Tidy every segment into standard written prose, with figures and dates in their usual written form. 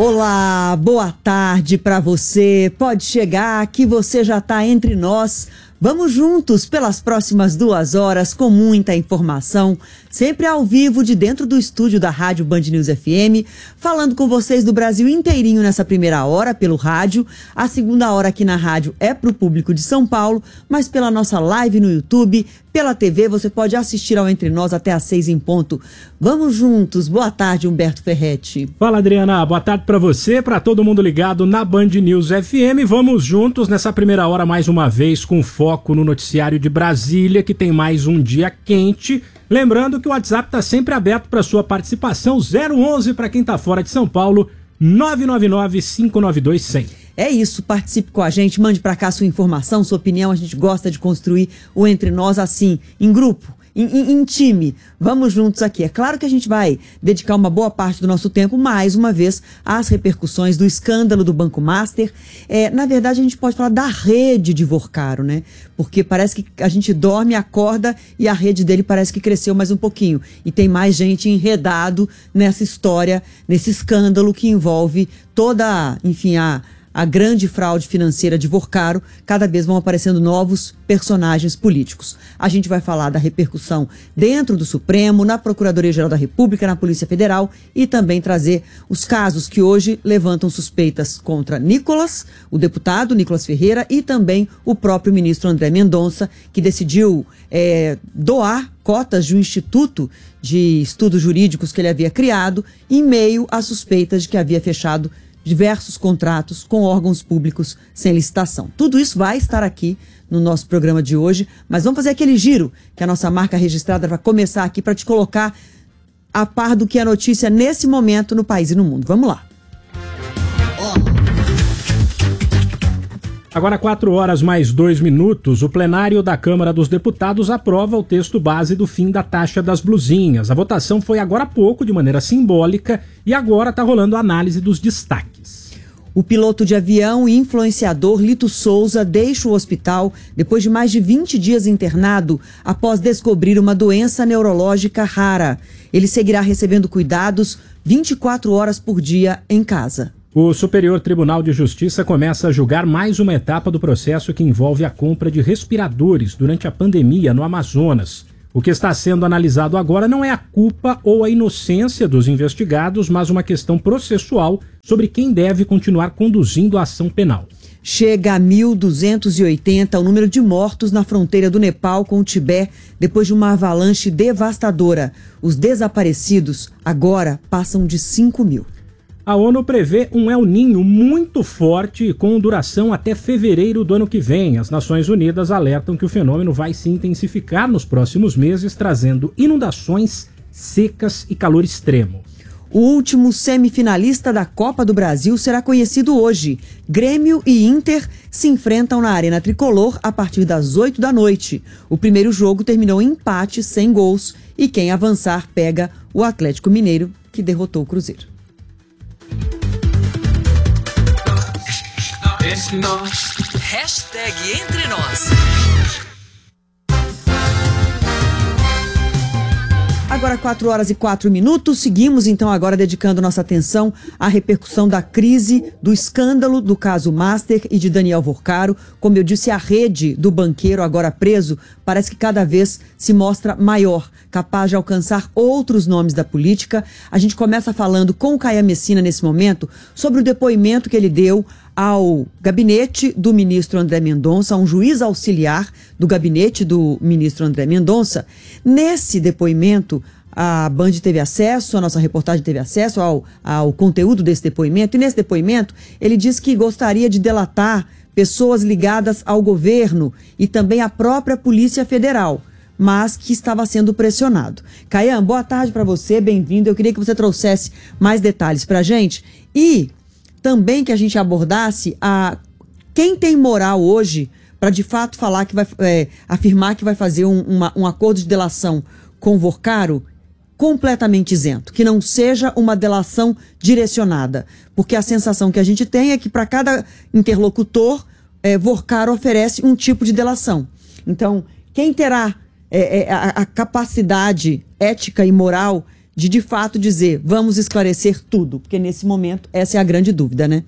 Olá, boa tarde para você. Pode chegar que você já está entre nós. Vamos juntos pelas próximas 2 horas com muita informação, sempre ao vivo de dentro do estúdio da Rádio Band News FM, falando com vocês do Brasil inteirinho nessa primeira hora pelo rádio. A segunda hora aqui na rádio é para o público de São Paulo, mas pela nossa live no YouTube, pela TV, você pode assistir ao Entre Nós até às 6 em ponto. Vamos juntos. Boa tarde, Humberto Ferretti. Fala, Adriana. Boa tarde para você, para todo mundo ligado na Band News FM. Vamos juntos nessa primeira hora mais uma vez com foco no noticiário de Brasília, que tem mais um dia quente. Lembrando que o WhatsApp está sempre aberto para sua participação. 011 para quem está fora de São Paulo, 999-592-100. É isso, participe com a gente, mande para cá sua informação, sua opinião. A gente gosta de construir o Entre Nós assim, em grupo, em time. Vamos juntos aqui. É claro que a gente vai dedicar uma boa parte do nosso tempo, mais uma vez, às repercussões do escândalo do Banco Master. Na verdade, a gente pode falar da rede de Vorcaro, né? Porque parece que a gente dorme, acorda e a rede dele parece que cresceu mais um pouquinho. E tem mais gente enredado nessa história, nesse escândalo que envolve toda, enfim, a grande fraude financeira de Vorcaro. Cada vez vão aparecendo novos personagens políticos. A gente vai falar da repercussão dentro do Supremo, na Procuradoria-Geral da República, na Polícia Federal e também trazer os casos que hoje levantam suspeitas contra Nicolas, o deputado Nicolas Ferreira, e também o próprio ministro André Mendonça, que decidiu doar cotas de um instituto de estudos jurídicos que ele havia criado em meio às suspeitas de que havia fechado diversos contratos com órgãos públicos sem licitação. Tudo isso vai estar aqui no nosso programa de hoje, mas vamos fazer aquele giro que a nossa marca registrada vai começar aqui para te colocar a par do que é notícia nesse momento no país e no mundo. Vamos lá. Agora 4 horas mais 2 minutos, o plenário da Câmara dos Deputados aprova o texto base do fim da taxa das blusinhas. A votação foi agora há pouco, de maneira simbólica, e agora está rolando a análise dos destaques. O piloto de avião e influenciador Lito Souza deixa o hospital depois de mais de 20 dias internado após descobrir uma doença neurológica rara. Ele seguirá recebendo cuidados 24 horas por dia em casa. O Superior Tribunal de Justiça começa a julgar mais uma etapa do processo que envolve a compra de respiradores durante a pandemia no Amazonas. O que está sendo analisado agora não é a culpa ou a inocência dos investigados, mas uma questão processual sobre quem deve continuar conduzindo a ação penal. Chega a 1.280 o número de mortos na fronteira do Nepal com o Tibete depois de uma avalanche devastadora. Os desaparecidos agora passam de 5.000. A ONU prevê um El Niño muito forte e com duração até fevereiro do ano que vem. As Nações Unidas alertam que o fenômeno vai se intensificar nos próximos meses, trazendo inundações, secas e calor extremo. O último semifinalista da Copa do Brasil será conhecido hoje. Grêmio e Inter se enfrentam na Arena Tricolor a partir das 8 da noite. O primeiro jogo terminou em empate, sem gols, e quem avançar pega o Atlético Mineiro, que derrotou o Cruzeiro. Hashtag Entre Nós. Agora 4 horas e 4 minutos, seguimos então agora dedicando nossa atenção à repercussão da crise, do escândalo do caso Master e de Daniel Vorcaro. Como eu disse, a rede do banqueiro agora preso parece que cada vez se mostra maior, capaz de alcançar outros nomes da política. A gente começa falando com o Caia Messina nesse momento sobre o depoimento que ele deu ao gabinete do ministro André Mendonça, a um juiz auxiliar do gabinete do ministro André Mendonça. Nesse depoimento, a Band teve acesso, a nossa reportagem teve acesso ao conteúdo desse depoimento, e nesse depoimento ele diz que gostaria de delatar pessoas ligadas ao governo e também à própria Polícia Federal, mas que estava sendo pressionado. Caian, boa tarde para você, bem-vindo. Eu queria que você trouxesse mais detalhes para a gente e também que a gente abordasse quem tem moral hoje para de fato falar que vai afirmar que vai fazer um acordo de delação com o Vorcaro completamente isento, que não seja uma delação direcionada, porque a sensação que a gente tem é que para cada interlocutor, Vorcaro oferece um tipo de delação. Então, quem terá a capacidade ética e moral de fato dizer, vamos esclarecer tudo? Porque nesse momento essa é a grande dúvida, né?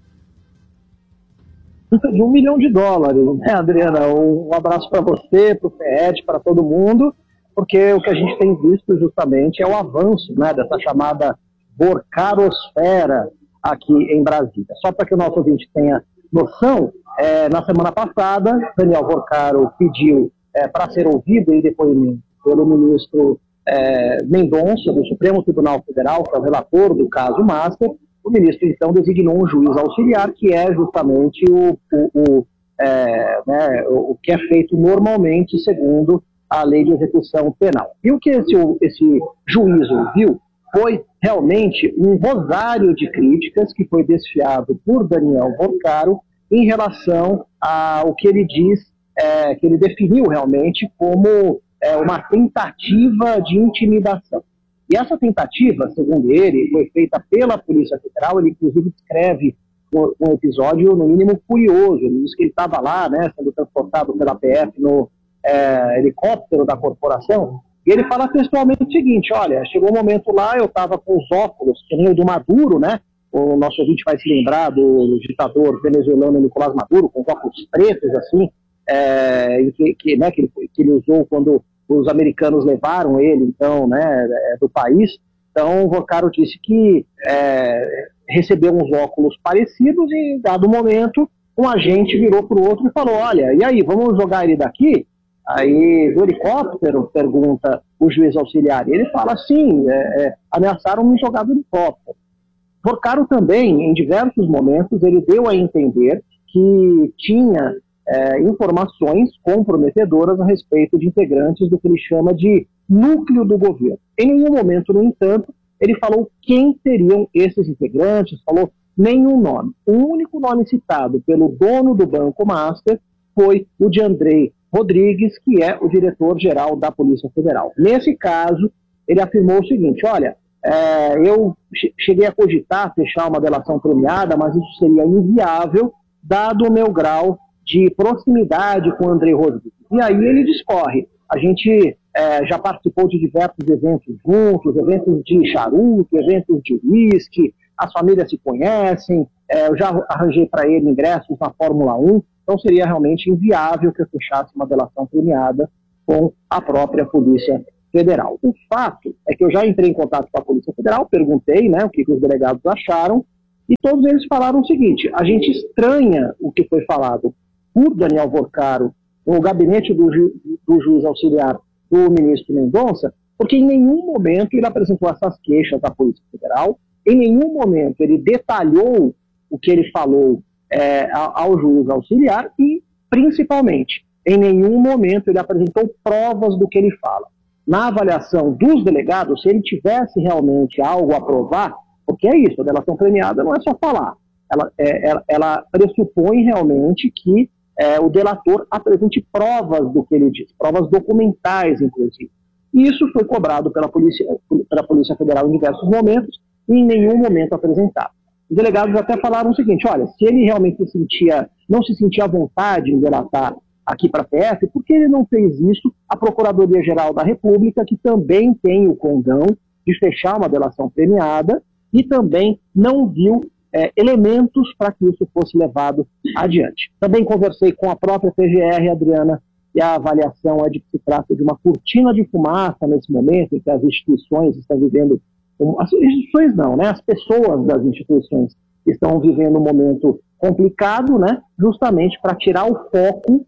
De $1 milhão, né, Adriana? Um abraço para você, para o FED, para todo mundo, porque o que a gente tem visto justamente é o avanço, né, dessa chamada Vorcarosfera aqui em Brasília. Só para que o nosso ouvinte tenha noção, na semana passada, Daniel Vorcaro pediu para ser ouvido em depoimento pelo ministro Mendonça, do Supremo Tribunal Federal, que é o relator do caso Master. O ministro, então, designou um juiz auxiliar, que é justamente o que é feito normalmente segundo a lei de execução penal. E o que esse juiz ouviu foi realmente um rosário de críticas que foi desfiado por Daniel Vorcaro em relação ao que ele diz, que ele definiu realmente como uma tentativa de intimidação. E essa tentativa, segundo ele, foi feita pela Polícia Federal. Ele, inclusive, descreve um episódio, no mínimo, curioso. Ele diz que ele estava lá, né, sendo transportado pela PF no helicóptero da corporação, e ele fala textualmente o seguinte: olha, chegou um momento lá, eu estava com os óculos, que nem o do Maduro, né? O nosso ouvinte vai se lembrar do ditador venezuelano Nicolás Maduro, com os óculos pretos, assim, que ele usou quando os americanos levaram ele, então, né, do país. Então, o Vorcaro disse que recebeu uns óculos parecidos e, em dado momento, um agente virou para o outro e falou: olha, e aí, vamos jogar ele daqui? Aí, do helicóptero, pergunta o juiz auxiliar. E ele fala: sim, ameaçaram me jogar do helicóptero. Vorcaro também, em diversos momentos, ele deu a entender que tinha informações comprometedoras a respeito de integrantes do que ele chama de núcleo do governo. Em nenhum momento, no entanto, ele falou quem seriam esses integrantes, falou nenhum nome. O único nome citado pelo dono do Banco Master foi o de Andrei Rodrigues, que é o diretor-geral da Polícia Federal. Nesse caso, ele afirmou o seguinte: olha, eu cheguei a cogitar fechar uma delação premiada, mas isso seria inviável, dado o meu grau de proximidade com o Andrei Rodrigues. E aí ele discorre: a gente já participou de diversos eventos juntos, eventos de charuto, eventos de uísque, as famílias se conhecem, eu já arranjei para ele ingressos na Fórmula 1, então seria realmente inviável que eu fechasse uma delação premiada com a própria Polícia Federal. O fato é que eu já entrei em contato com a Polícia Federal, perguntei, né, o que os delegados acharam, e todos eles falaram o seguinte: a gente estranha o que foi falado por Daniel Vorcaro no gabinete do juiz auxiliar do ministro Mendonça, porque em nenhum momento ele apresentou essas queixas à Polícia Federal, em nenhum momento ele detalhou o que ele falou ao juiz auxiliar e, principalmente, em nenhum momento ele apresentou provas do que ele fala. Na avaliação dos delegados, se ele tivesse realmente algo a provar, porque é isso, a delação premiada não é só falar, ela pressupõe realmente que o delator apresente provas do que ele diz, provas documentais, inclusive. E isso foi cobrado pela Polícia Federal em diversos momentos e em nenhum momento apresentado. Os delegados até falaram o seguinte: olha, se ele realmente não se sentia à vontade em delatar aqui para a PF, por que ele não fez isso à Procuradoria-Geral da República, que também tem o condão de fechar uma delação premiada e também não viu elementos para que isso fosse levado adiante. Também conversei com a própria PGR, Adriana, e a avaliação é de que se trata de uma cortina de fumaça nesse momento em que as instituições estão vivendo, as instituições não, né? As pessoas das instituições estão vivendo um momento complicado, né? Justamente para tirar o foco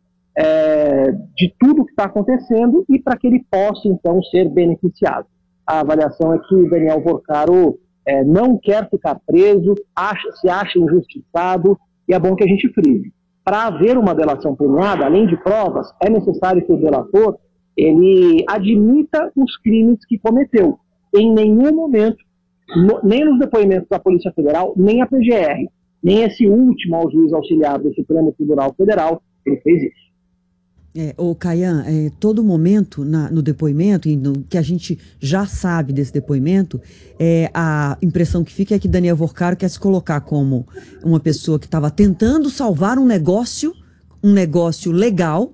de tudo que está acontecendo e para que ele possa, então, ser beneficiado. A avaliação é que Daniel Vorcaro não quer ficar preso, se acha injustiçado, e é bom que a gente frise. Para haver uma delação premiada, além de provas, é necessário que o delator ele admita os crimes que cometeu. Em nenhum momento, nem nos depoimentos da Polícia Federal, nem a PGR, nem esse último ao juiz auxiliar do Supremo Tribunal Federal, ele fez isso. Ô Caian, todo momento no depoimento, e no que a gente já sabe desse depoimento, a impressão que fica é que Daniel Vorcaro quer se colocar como uma pessoa que estava tentando salvar um negócio legal, que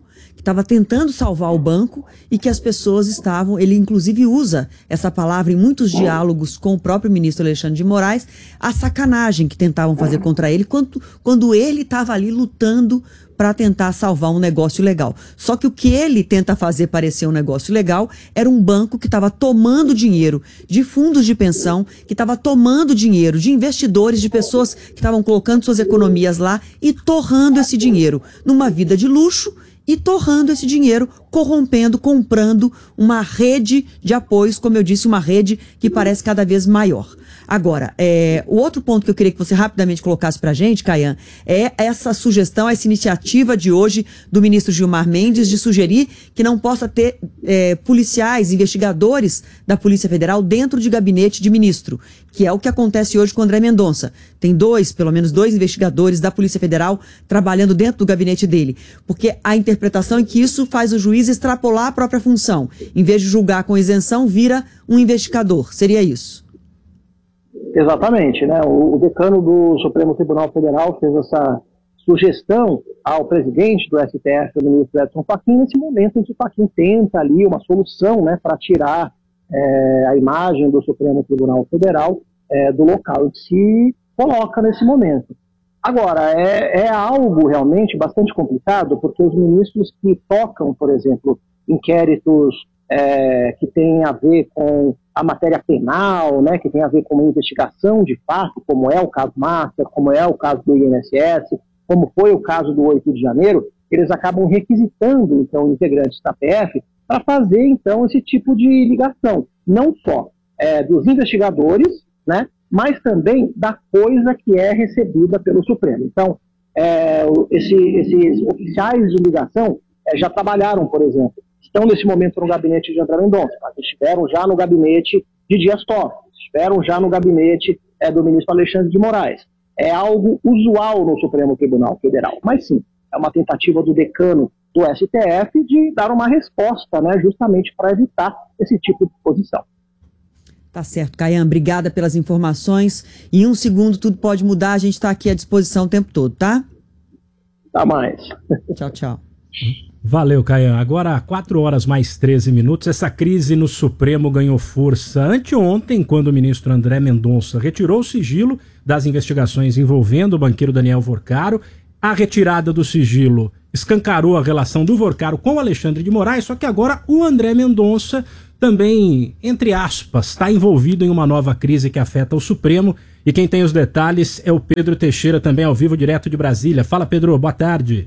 estava tentando salvar o banco e que as pessoas estavam, ele inclusive usa essa palavra em muitos diálogos com o próprio ministro Alexandre de Moraes, a sacanagem que tentavam fazer contra ele quando ele estava ali lutando para tentar salvar um negócio legal. Só que o que ele tenta fazer parecer um negócio legal era um banco que estava tomando dinheiro de fundos de pensão, que estava tomando dinheiro de investidores, de pessoas que estavam colocando suas economias lá e torrando esse dinheiro numa vida de luxo e torrando esse dinheiro, corrompendo, comprando uma rede de apoios, como eu disse, uma rede que parece cada vez maior. Agora, o outro ponto que eu queria que você rapidamente colocasse para a gente, Caian, é essa sugestão, essa iniciativa de hoje do ministro Gilmar Mendes de sugerir que não possa ter policiais, investigadores da Polícia Federal dentro de gabinete de ministro, que é o que acontece hoje com o André Mendonça. Tem pelo menos dois investigadores da Polícia Federal trabalhando dentro do gabinete dele, porque a interpretação é que isso faz o juiz extrapolar a própria função. Em vez de julgar com isenção, vira um investigador. Seria isso? Exatamente, né? O decano do Supremo Tribunal Federal fez essa sugestão ao presidente do STF, o ministro Edson Fachin, nesse momento em que o Fachin tenta ali uma solução, né, para tirar a imagem do Supremo Tribunal Federal do local em que se coloca nesse momento. Agora, é algo realmente bastante complicado, porque os ministros que tocam, por exemplo, inquéritos que têm a ver com a matéria penal, né, que tem a ver com uma investigação de fato, como é o caso Márcia, como é o caso do INSS, como foi o caso do 8 de janeiro, eles acabam requisitando, então, integrantes da PF para fazer, então, esse tipo de ligação, não só dos investigadores, né, mas também da coisa que é recebida pelo Supremo. Então, esses oficiais de ligação já trabalharam, por exemplo, estão nesse momento no gabinete de André Mendonça, mas estiveram já no gabinete de Dias Toffoli, estiveram já no gabinete do ministro Alexandre de Moraes. É algo usual no Supremo Tribunal Federal, mas sim, é uma tentativa do decano do STF de dar uma resposta, né, justamente para evitar esse tipo de posição. Tá certo, Caian, obrigada pelas informações. Em um segundo tudo pode mudar, a gente está aqui à disposição o tempo todo, tá? Tá mais. Tchau, tchau. Valeu, Caian. Agora, 4h mais 13. Essa crise no Supremo ganhou força anteontem, quando o ministro André Mendonça retirou o sigilo das investigações envolvendo o banqueiro Daniel Vorcaro. A retirada do sigilo escancarou a relação do Vorcaro com o Alexandre de Moraes, só que agora o André Mendonça também, entre aspas, está envolvido em uma nova crise que afeta o Supremo. E quem tem os detalhes é o Pedro Teixeira, também ao vivo, direto de Brasília. Fala, Pedro, boa tarde.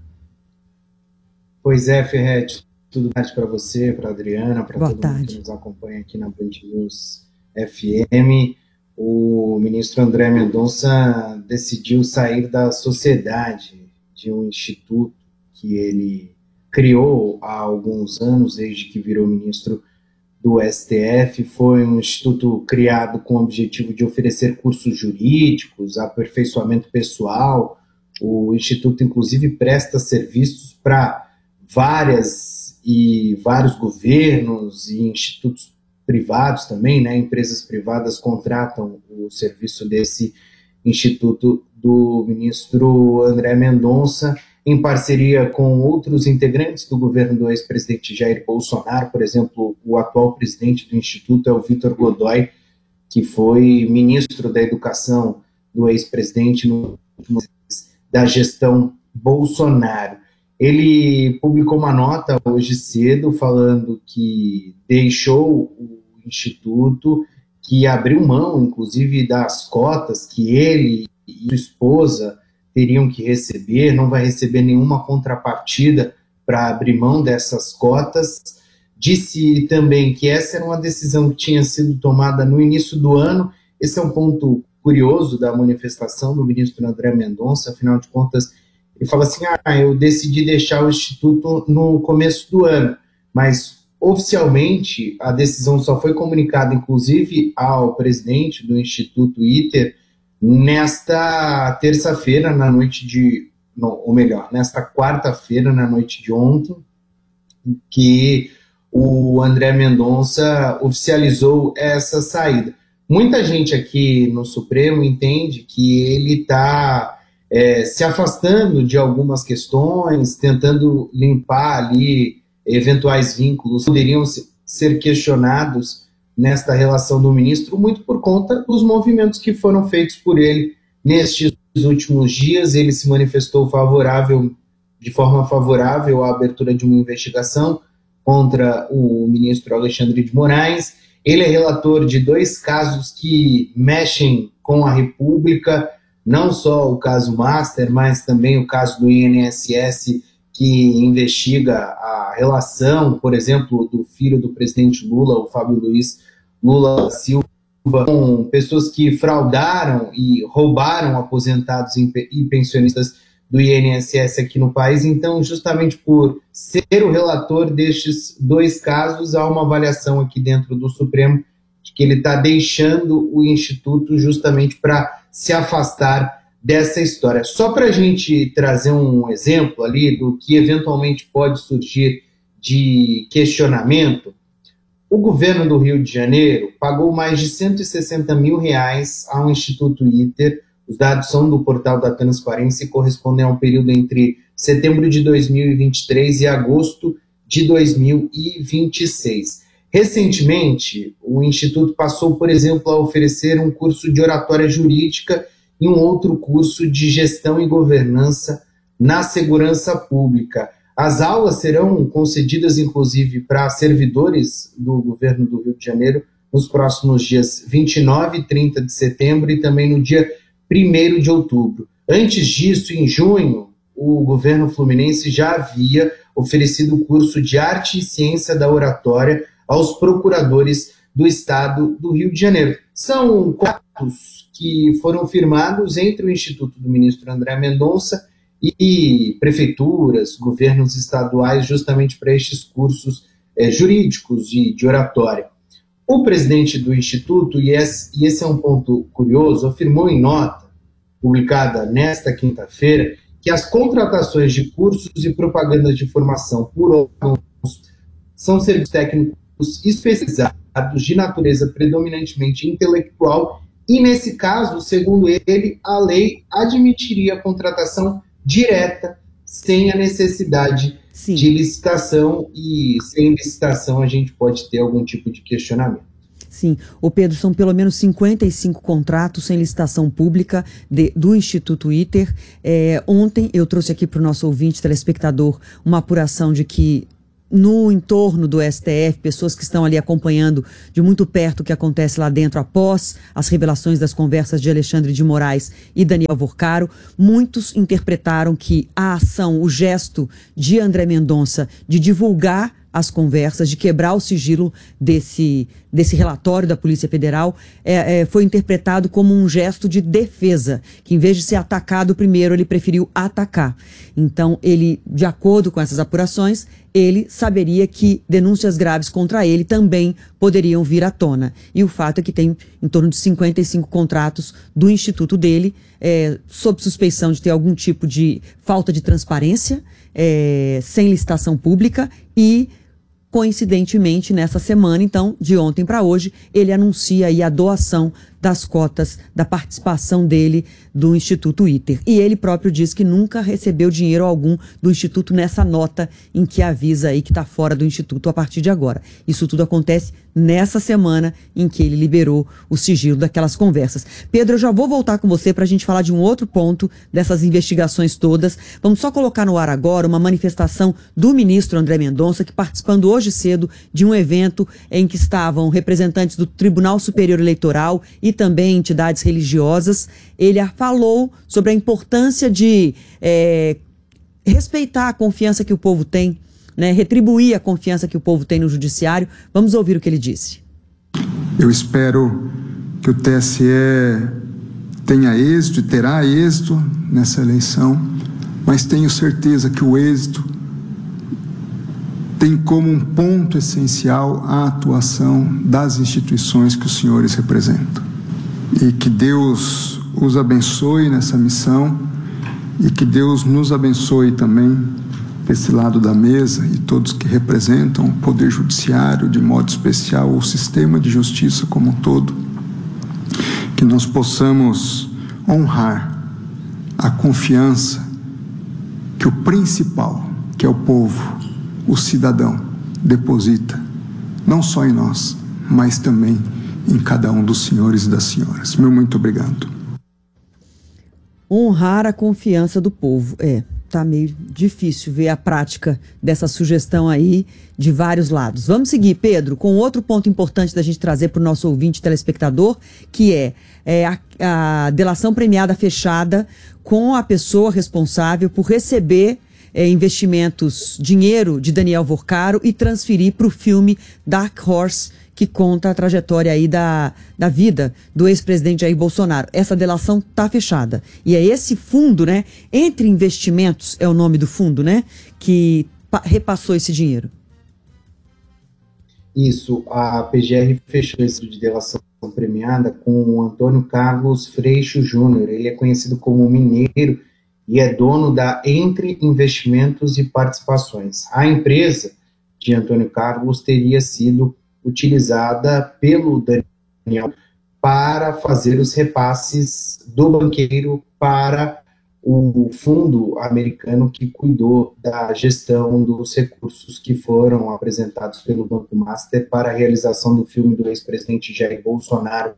Pois é, Ferretti, tudo bem para você, para a Adriana, para todo mundo que nos acompanha aqui na Band News FM. O ministro André Mendonça decidiu sair da sociedade de um instituto que ele criou há alguns anos, desde que virou ministro do STF. Foi um instituto criado com o objetivo de oferecer cursos jurídicos, aperfeiçoamento pessoal. O instituto, inclusive, presta serviços para vários governos e institutos privados também, né? Empresas privadas contratam o serviço desse instituto do ministro André Mendonça, em parceria com outros integrantes do governo do ex-presidente Jair Bolsonaro. Por exemplo, o atual presidente do instituto é o Vitor Godoy, que foi ministro da Educação do ex-presidente da gestão Bolsonaro. Ele publicou uma nota hoje cedo falando que deixou o Instituto, que abriu mão, inclusive, das cotas que ele e sua esposa teriam que receber, não vai receber nenhuma contrapartida para abrir mão dessas cotas. Disse também que essa era uma decisão que tinha sido tomada no início do ano. Esse é um ponto curioso da manifestação do ministro André Mendonça, afinal de contas, ele fala assim, eu decidi deixar o Instituto no começo do ano, mas oficialmente a decisão só foi comunicada, inclusive, ao presidente do Instituto ITER, nesta terça-feira, nesta quarta-feira, na noite de ontem, que o André Mendonça oficializou essa saída. Muita gente aqui no Supremo entende que ele está se afastando de algumas questões, tentando limpar ali eventuais vínculos que poderiam ser questionados nesta relação do ministro, muito por conta dos movimentos que foram feitos por ele nestes últimos dias. Ele se manifestou de forma favorável à abertura de uma investigação contra o ministro Alexandre de Moraes. Ele é relator de 2 casos que mexem com a República, não só o caso Master, mas também o caso do INSS, que investiga a relação, por exemplo, do filho do presidente Lula, o Fábio Luiz Lula Silva, com pessoas que fraudaram e roubaram aposentados e pensionistas do INSS aqui no país. Então, justamente por ser o relator destes 2 casos, há uma avaliação aqui dentro do Supremo de que ele está deixando o Instituto justamente para se afastar dessa história. Só para a gente trazer um exemplo ali do que eventualmente pode surgir de questionamento, o governo do Rio de Janeiro pagou mais de R$160 mil ao Instituto ITER. Os dados são do portal da Transparência e correspondem a um período entre setembro de 2023 e agosto de 2026. Recentemente, o Instituto passou, por exemplo, a oferecer um curso de oratória jurídica e um outro curso de gestão e governança na segurança pública. As aulas serão concedidas, inclusive, para servidores do governo do Rio de Janeiro nos próximos dias 29 e 30 de setembro e também no dia 1º de outubro. Antes disso, em junho, o governo fluminense já havia oferecido o curso de Arte e Ciência da Oratória aos procuradores do Estado do Rio de Janeiro. São contratos que foram firmados entre o Instituto do ministro André Mendonça e prefeituras, governos estaduais, justamente para estes cursos jurídicos e de oratória. O presidente do Instituto, e esse é um ponto curioso, afirmou em nota publicada nesta quinta-feira que as contratações de cursos e propagandas de formação por órgãos são serviços técnicos especializados de natureza predominantemente intelectual e, nesse caso, segundo ele, a lei admitiria a contratação direta, sem a necessidade de licitação, e sem licitação a gente pode ter algum tipo de questionamento. Sim, o Pedro, são pelo menos 55 contratos sem licitação pública do Instituto ITER. Ontem eu trouxe aqui para o nosso ouvinte, telespectador, uma apuração de que no entorno do STF, pessoas que estão ali acompanhando de muito perto o que acontece lá dentro após as revelações das conversas de Alexandre de Moraes e Daniel Vorcaro, muitos interpretaram que a ação, o gesto de André Mendonça de divulgar as conversas, de quebrar o sigilo desse relatório da Polícia Federal, foi interpretado como um gesto de defesa, que em vez de ser atacado primeiro, ele preferiu atacar. Então, ele, de acordo com essas apurações, ele saberia que denúncias graves contra ele também poderiam vir à tona. E o fato é que tem em torno de 55 contratos do instituto dele, sob suspeição de ter algum tipo de falta de transparência, sem licitação pública e, coincidentemente, nessa semana, então, de ontem para hoje, ele anuncia aí a doação das cotas da participação dele do Instituto ITER. E ele próprio diz que nunca recebeu dinheiro algum do Instituto nessa nota em que avisa aí que está fora do Instituto a partir de agora. Isso tudo acontece nessa semana em que ele liberou o sigilo daquelas conversas. Pedro, eu já vou voltar com você para a gente falar de um outro ponto dessas investigações todas. Vamos só colocar no ar agora uma manifestação do ministro André Mendonça, que, participando hoje cedo de um evento em que estavam representantes do Tribunal Superior Eleitoral e também entidades religiosas, ele falou sobre a importância de respeitar a confiança que o povo tem, né, retribuir a confiança que o povo tem no judiciário. Vamos ouvir o que ele disse. Eu espero que o TSE tenha êxito e terá êxito nessa eleição, mas tenho certeza que o êxito tem como um ponto essencial a atuação das instituições que os senhores representam. E que Deus os abençoe nessa missão e que Deus nos abençoe também desse lado da mesa e todos que representam o Poder Judiciário, de modo especial o sistema de justiça como um todo, que nós possamos honrar a confiança que o principal, que é o povo, o cidadão, deposita, não só em nós, mas também em cada um dos senhores e das senhoras. Meu muito obrigado. Honrar a confiança do povo. Tá meio difícil ver a prática dessa sugestão aí de vários lados. Vamos seguir, Pedro, com outro ponto importante da gente trazer para o nosso ouvinte telespectador, que é a delação premiada fechada com a pessoa responsável por receber investimentos, dinheiro de Daniel Vorcaro e transferir para o filme Dark Horse, que conta a trajetória aí da vida do ex-presidente Jair Bolsonaro. Essa delação está fechada. E é esse fundo, né? Entre Investimentos é o nome do fundo, né? Que repassou esse dinheiro. Isso, a PGR fechou esse de delação premiada com o Antônio Carlos Freixo Júnior. Ele é conhecido como Mineiro e é dono da Entre Investimentos e Participações. A empresa de Antônio Carlos teria sido utilizada pelo Daniel para fazer os repasses do banqueiro para o fundo americano que cuidou da gestão dos recursos que foram apresentados pelo Banco Master para a realização do filme do ex-presidente Jair Bolsonaro,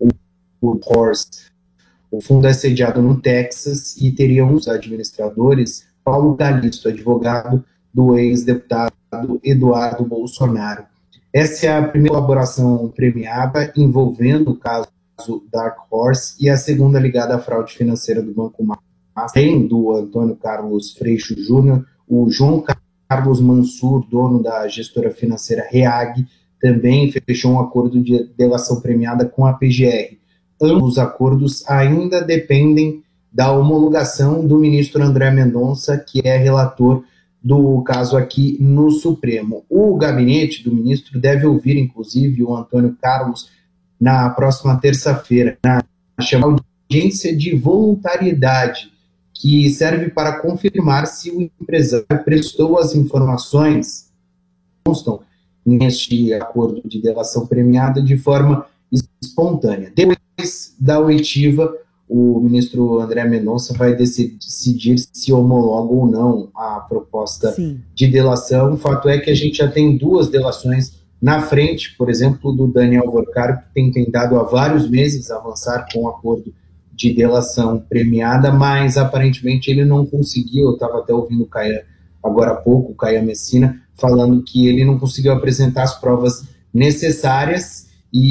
o Horse. O fundo é sediado no Texas e teria um dos administradores, Paulo Galisto, advogado do ex-deputado Eduardo Bolsonaro. Essa é a primeira colaboração premiada envolvendo o caso Dark Horse e a segunda ligada à fraude financeira do Banco Master. Tem do Antônio Carlos Freixo Júnior, o João Carlos Mansur, dono da gestora financeira REAG, também fechou um acordo de delação premiada com a PGR. Ambos os acordos ainda dependem da homologação do ministro André Mendonça, que é relator do caso aqui no Supremo. O gabinete do ministro deve ouvir, inclusive, o Antônio Carlos na próxima terça-feira, na chamada audiência de voluntariedade, que serve para confirmar se o empresário prestou as informações que constam neste acordo de delação premiada de forma espontânea. Depois da oitiva, o ministro André Mendonça vai decidir se homologa ou não a proposta de delação. O fato é que a gente já tem duas delações na frente, por exemplo, do Daniel Vorcaro, que tem tentado há vários meses avançar com o acordo de delação premiada, mas aparentemente ele não conseguiu. Eu estava até ouvindo o Caia agora há pouco, o Caia Messina, falando que ele não conseguiu apresentar as provas necessárias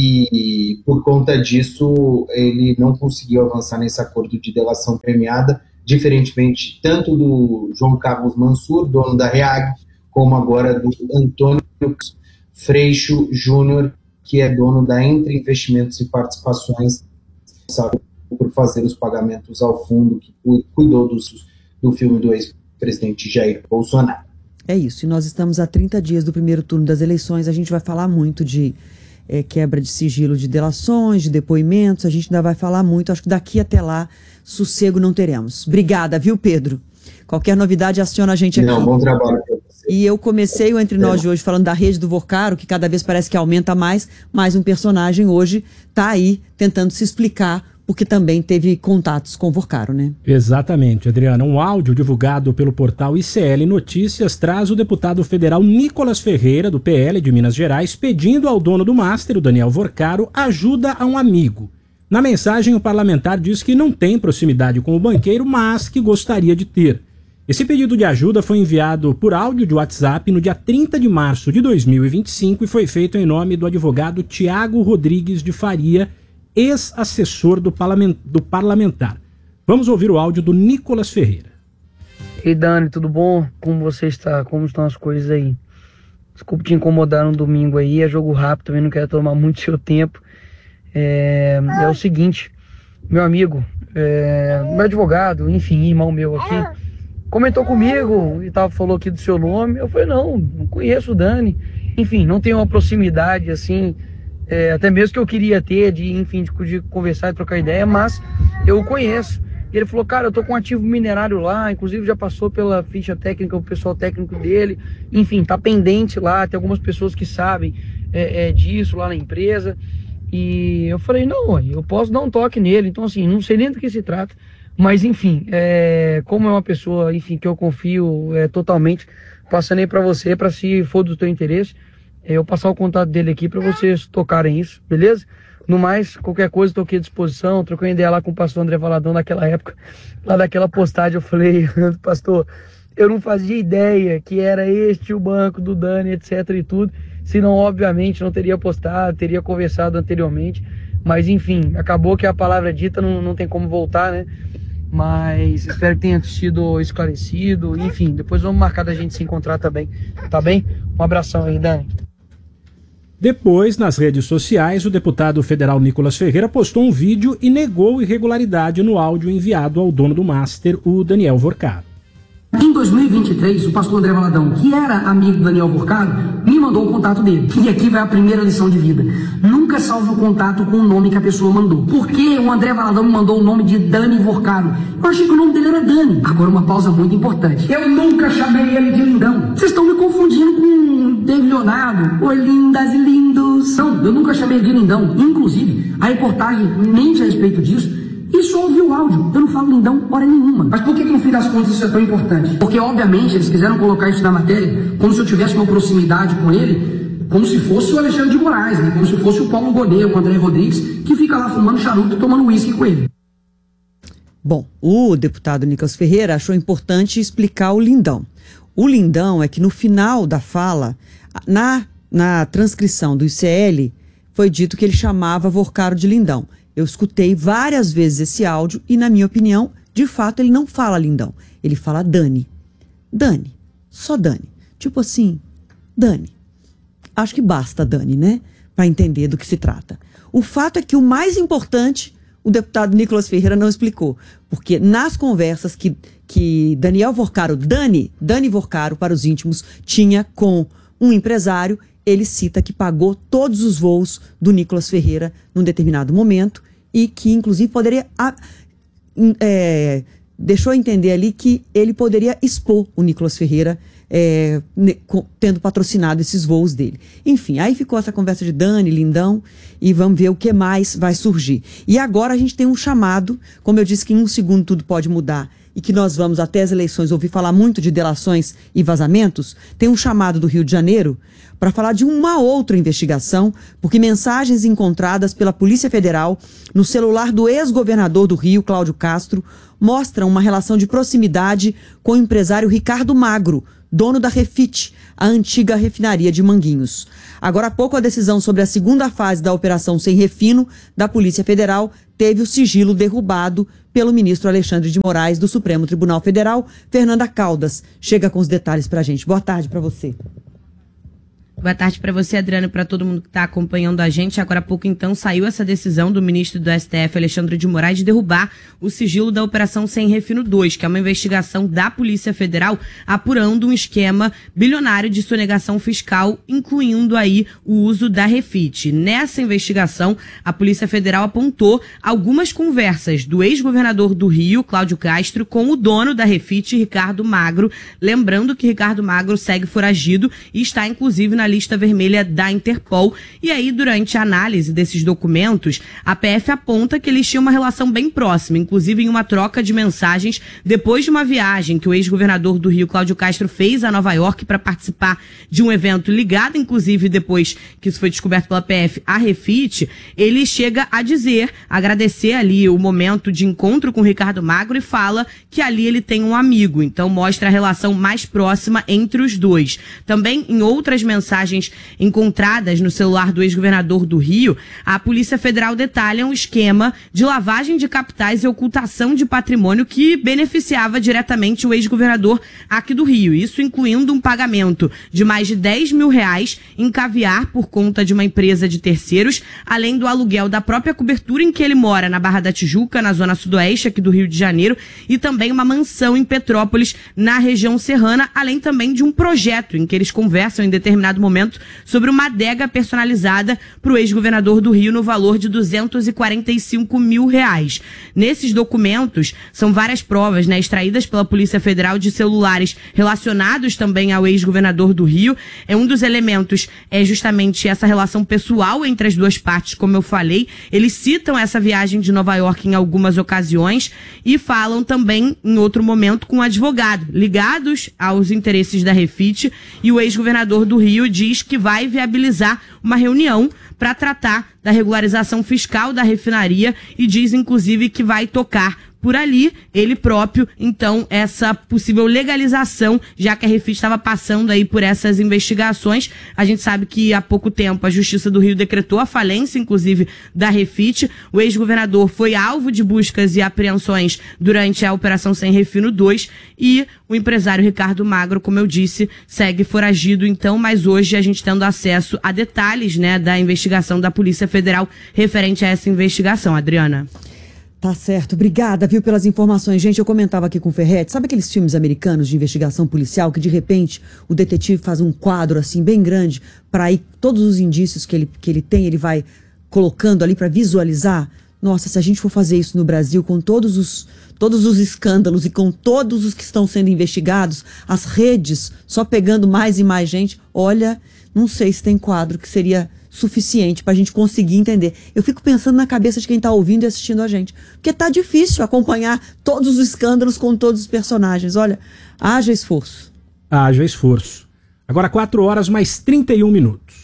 e por conta disso ele não conseguiu avançar nesse acordo de delação premiada, diferentemente tanto do João Carlos Mansur, dono da REAG, como agora do Antônio Freixo Júnior, que é dono da Entre Investimentos e Participações, sabe, por fazer os pagamentos ao fundo que cuidou do filme do ex-presidente Jair Bolsonaro. É isso, e nós estamos a 30 dias do primeiro turno das eleições, a gente vai falar muito de quebra de sigilo de delações, de depoimentos, a gente ainda vai falar muito, acho que daqui até lá, sossego não teremos. Obrigada, viu, Pedro? Qualquer novidade, aciona a gente aqui. Não, bom trabalho para você. E eu comecei o Entre Nós de hoje falando da rede do Vorcaro, que cada vez parece que aumenta mais um personagem hoje está aí tentando se explicar, porque também teve contatos com o Vorcaro, né? Exatamente, Adriana. Um áudio divulgado pelo portal ICL Notícias traz o deputado federal Nicolas Ferreira, do PL de Minas Gerais, pedindo ao dono do Master, o Daniel Vorcaro, ajuda a um amigo. Na mensagem, o parlamentar diz que não tem proximidade com o banqueiro, mas que gostaria de ter. Esse pedido de ajuda foi enviado por áudio de WhatsApp no dia 30 de março de 2025 e foi feito em nome do advogado Tiago Rodrigues de Faria, ex-assessor do parlamentar. Vamos ouvir o áudio do Nicolas Ferreira. Ei, Dani, tudo bom? Como você está? Como estão as coisas aí? Desculpe te incomodar no domingo aí, é jogo rápido, também não quero tomar muito seu tempo. É o seguinte, meu amigo, meu advogado, enfim, irmão meu aqui, comentou comigo e falou aqui do seu nome. Eu falei, não conheço o Dani, enfim, não tenho uma proximidade assim, até mesmo que eu queria ter, de conversar e trocar ideia, mas eu o conheço. E ele falou, cara, eu tô com um ativo minerário lá, inclusive já passou pela ficha técnica, o pessoal técnico dele, enfim, tá pendente lá, tem algumas pessoas que sabem disso lá na empresa. E eu falei, não, eu posso dar um toque nele, então assim, não sei nem do que se trata, Mas, enfim, como é uma pessoa, enfim, que eu confio totalmente, passando aí para você, para se for do teu interesse, eu passar o contato dele aqui para vocês tocarem isso, beleza? No mais, qualquer coisa, estou aqui à disposição. Troquei uma ideia lá com o pastor André Valadão naquela época, lá daquela postagem, eu falei, pastor, eu não fazia ideia que era este o banco do Dani, etc e tudo, senão, obviamente, não teria postado, teria conversado anteriormente, mas, enfim, acabou que a palavra dita não tem como voltar, né? Mas espero que tenha sido esclarecido, enfim, depois vamos marcar da gente se encontrar também, tá bem? Um abração aí, Dani. Depois, nas redes sociais, o deputado federal Nicolas Ferreira postou um vídeo e negou irregularidade no áudio enviado ao dono do Master, o Daniel Vorcado. Em 2023, o pastor André Valadão, que era amigo do Daniel Vorcado, me mandou o contato dele. E aqui vai a primeira lição de vida. Nunca salve o contato com o nome que a pessoa mandou. Por que o André Valadão me mandou o nome de Dani Vorcado? Eu achei que o nome dele era Dani. Agora uma pausa muito importante. Eu nunca chamei ele de lindão. Vocês estão me confundindo com David Leonardo. Oi, lindas e lindos. Não, eu nunca chamei ele de lindão. Inclusive, a reportagem mente a respeito disso. E só ouvi o áudio. Eu não falo lindão hora nenhuma. Mas por que no fim das contas isso é tão importante? Porque, obviamente, eles quiseram colocar isso na matéria como se eu tivesse uma proximidade com ele, como se fosse o Alexandre de Moraes, né? Como se fosse o Paulo Gonet, o André Rodrigues, que fica lá fumando charuto e tomando uísque com ele. Bom, o deputado Nicolas Ferreira achou importante explicar o lindão. O lindão é que no final da fala, na transcrição do ICL, foi dito que ele chamava Vorcado de lindão. Eu escutei várias vezes esse áudio e, na minha opinião, de fato, ele não fala lindão. Ele fala Dani. Dani. Só Dani. Tipo assim, Dani. Acho que basta Dani, né? Para entender do que se trata. O fato é que o mais importante, o deputado Nicolas Ferreira não explicou. Porque nas conversas que Daniel Vorcado, Dani Vorcado, para os íntimos, tinha com um empresário, ele cita que pagou todos os voos do Nicolas Ferreira num determinado momento e que, inclusive, poderia... deixou entender ali que ele poderia expor o Nicolas Ferreira tendo patrocinado esses voos dele. Enfim, aí ficou essa conversa de Dani, lindão, e vamos ver o que mais vai surgir. E agora a gente tem um chamado, como eu disse que em um segundo tudo pode mudar, e que nós vamos até as eleições ouvir falar muito de delações e vazamentos, tem um chamado do Rio de Janeiro para falar de uma outra investigação, porque mensagens encontradas pela Polícia Federal no celular do ex-governador do Rio, Cláudio Castro, mostram uma relação de proximidade com o empresário Ricardo Magro, dono da Refit, a antiga refinaria de Manguinhos. Agora há pouco, a decisão sobre a segunda fase da Operação Sem Refino da Polícia Federal teve o sigilo derrubado pelo ministro Alexandre de Moraes do Supremo Tribunal Federal. Fernanda Caldas chega com os detalhes pra gente. Boa tarde pra você. Boa tarde para você, Adriano, e para todo mundo que está acompanhando a gente. Agora há pouco, então, saiu essa decisão do ministro do STF, Alexandre de Moraes, de derrubar o sigilo da Operação Sem Refino 2, que é uma investigação da Polícia Federal apurando um esquema bilionário de sonegação fiscal, incluindo aí o uso da Refit. Nessa investigação, a Polícia Federal apontou algumas conversas do ex-governador do Rio, Cláudio Castro, com o dono da Refit, Ricardo Magro. Lembrando que Ricardo Magro segue foragido e está, inclusive, na lista vermelha da Interpol. E aí, durante a análise desses documentos, a PF aponta que eles tinham uma relação bem próxima, inclusive em uma troca de mensagens depois de uma viagem que o ex-governador do Rio, Cláudio Castro, fez a Nova York para participar de um evento ligado, inclusive depois que isso foi descoberto pela PF, a Refit. Ele chega a agradecer ali o momento de encontro com o Ricardo Magro e fala que ali ele tem um amigo, então mostra a relação mais próxima entre os dois. Também em outras mensagens encontradas no celular do ex-governador do Rio, a Polícia Federal detalha um esquema de lavagem de capitais e ocultação de patrimônio que beneficiava diretamente o ex-governador aqui do Rio. Isso incluindo um pagamento de mais de R$10 mil em caviar por conta de uma empresa de terceiros, além do aluguel da própria cobertura em que ele mora, na Barra da Tijuca, na zona sudoeste aqui do Rio de Janeiro, e também uma mansão em Petrópolis, na região serrana, além também de um projeto em que eles conversam em determinado momento momento, sobre uma adega personalizada para o ex-governador do Rio no valor de R$245 mil. Nesses documentos são várias provas, né, extraídas pela Polícia Federal de celulares relacionados também ao ex-governador do Rio. Um dos elementos é justamente essa relação pessoal entre as duas partes, como eu falei. Eles citam essa viagem de Nova York em algumas ocasiões e falam também, em outro momento, com um advogado, ligados aos interesses da Refit, e o ex-governador do Rio diz que vai viabilizar uma reunião para tratar da regularização fiscal da refinaria e diz, inclusive, que vai tocar por ali, ele próprio, então, essa possível legalização, já que a Refit estava passando aí por essas investigações. A gente sabe que há pouco tempo a Justiça do Rio decretou a falência, inclusive, da Refit. O ex-governador foi alvo de buscas e apreensões durante a Operação Sem Refino 2 e o empresário Ricardo Magro, como eu disse, segue foragido, então, mas hoje a gente tendo acesso a detalhes, né, da investigação da Polícia Federal referente a essa investigação. Adriana. Tá certo, obrigada, viu, pelas informações. Gente, eu comentava aqui com o Ferretti, sabe aqueles filmes americanos de investigação policial que de repente o detetive faz um quadro assim bem grande para aí todos os indícios que ele tem, ele vai colocando ali para visualizar? Nossa, se a gente for fazer isso no Brasil com todos os escândalos e com todos os que estão sendo investigados, as redes só pegando mais e mais gente, olha, não sei se tem quadro que seria suficiente pra gente conseguir entender. Eu fico pensando na cabeça de quem tá ouvindo e assistindo a gente, porque tá difícil acompanhar todos os escândalos com todos os personagens. Olha, haja esforço. Haja esforço. Agora 4 horas mais 31 minutos.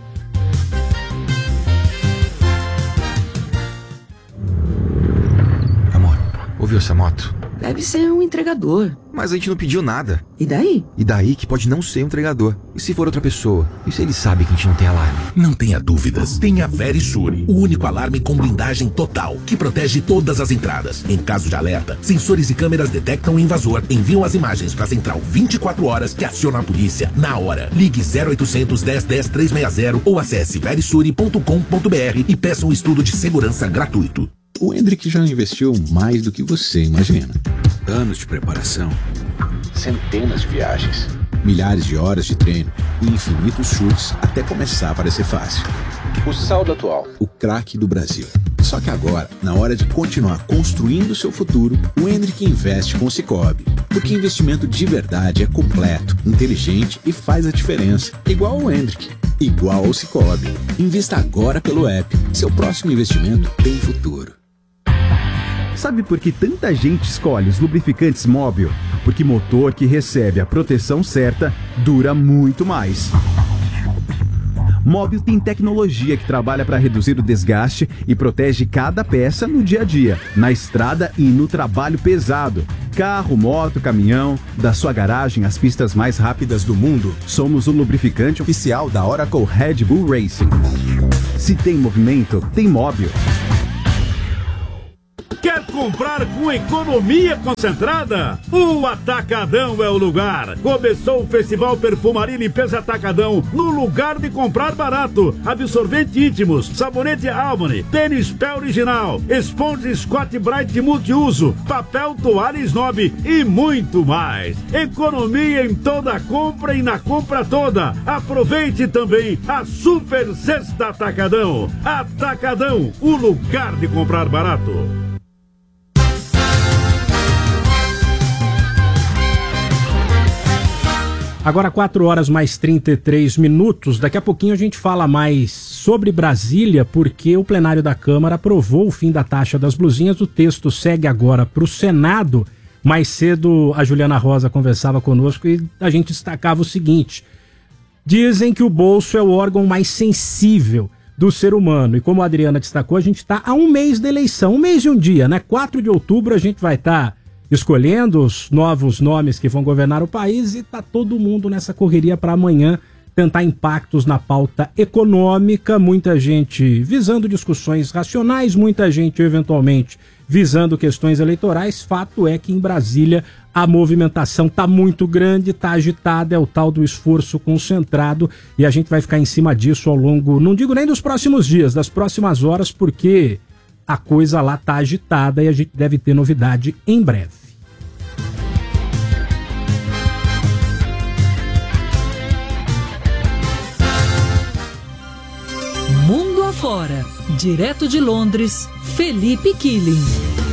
Amor, ouviu essa moto? Deve ser um entregador. Mas a gente não pediu nada. E daí? E daí que pode não ser um entregador. E se for outra pessoa? E se ele sabe que a gente não tem alarme? Não tenha dúvidas. Tenha Verisure, o único alarme com blindagem total, que protege todas as entradas. Em caso de alerta, sensores e câmeras detectam o invasor, enviam as imagens para a central 24 horas que aciona a polícia na hora. Ligue 0800 10 10 360 ou acesse verisure.com.br e peça um estudo de segurança gratuito. O Hendrick já investiu mais do que você imagina. Anos de preparação, centenas de viagens, milhares de horas de treino e infinitos chutes até começar a parecer fácil. O saldo atual, o craque do Brasil. Só que agora, na hora de continuar construindo seu futuro, o Hendrick investe com o Sicoob. Porque investimento de verdade é completo, inteligente e faz a diferença. Igual ao Hendrick, igual ao Sicoob. Invista agora pelo app. Seu próximo investimento tem futuro. Sabe por que tanta gente escolhe os lubrificantes Móbil? Porque motor que recebe a proteção certa dura muito mais. Móbil tem tecnologia que trabalha para reduzir o desgaste e protege cada peça no dia a dia, na estrada e no trabalho pesado. Carro, moto, caminhão, da sua garagem às pistas mais rápidas do mundo, somos o lubrificante oficial da Oracle Red Bull Racing. Se tem movimento, tem Móbil. Quer comprar com economia concentrada? O Atacadão é o lugar. Começou o Festival Perfumaria e Limpeza Atacadão no lugar de comprar barato. Absorvente íntimos, sabonete Albany, tênis pé original, esponja Scott Bright multiuso, papel toalha Snob e muito mais. Economia em toda a compra e na compra toda. Aproveite também a Super Sexta Atacadão. Atacadão, o lugar de comprar barato. Agora 4 horas mais 33 minutos. Daqui a pouquinho a gente fala mais sobre Brasília, porque o plenário da Câmara aprovou o fim da taxa das blusinhas. O texto segue agora para o Senado. Mais cedo a Juliana Rosa conversava conosco e a gente destacava o seguinte: dizem que o bolso é o órgão mais sensível do ser humano. E como a Adriana destacou, a gente está a um mês da eleição, um mês e um dia, né? 4 de outubro a gente vai estar escolhendo os novos nomes que vão governar o país e tá todo mundo nessa correria para amanhã tentar impactos na pauta econômica, muita gente visando discussões racionais, muita gente eventualmente visando questões eleitorais. Fato é que em Brasília a movimentação tá muito grande, tá agitada, é o tal do esforço concentrado e a gente vai ficar em cima disso ao longo, não digo nem dos próximos dias, das próximas horas, porque a coisa lá tá agitada e a gente deve ter novidade em breve. Fora. Direto de Londres, Felipe Killing.